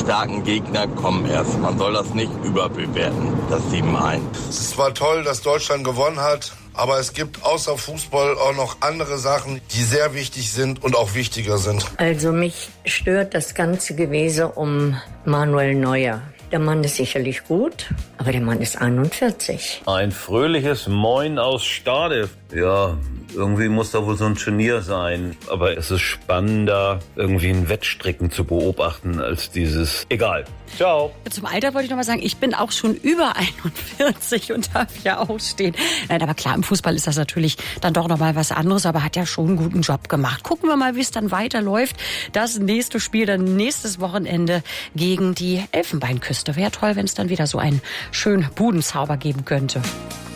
starken Gegner kommen erst. Man soll das nicht überbewerten, das 7-1. Es ist zwar toll, dass Deutschland gewonnen hat, aber es gibt außer Fußball auch noch andere Sachen, die sehr wichtig sind und auch wichtiger sind. Also mich stört das ganze Gewese um Manuel Neuer. Der Mann ist sicherlich gut, aber der Mann ist 41. Ein fröhliches Moin aus Stade. Ja, irgendwie muss da wohl so ein Turnier sein. Aber es ist spannender, irgendwie ein Wettstrecken zu beobachten, als dieses Egal. Ciao. Zum Alter wollte ich noch mal sagen, ich bin auch schon über 41 und darf ja ausstehen. Nein, aber klar, im Fußball ist das natürlich dann doch noch mal was anderes, aber hat ja schon einen guten Job gemacht. Gucken wir mal, wie es dann weiterläuft. Das nächste Spiel dann nächstes Wochenende gegen die Elfenbeinküste. Wäre toll, wenn es dann wieder so einen schönen Budenzauber geben könnte.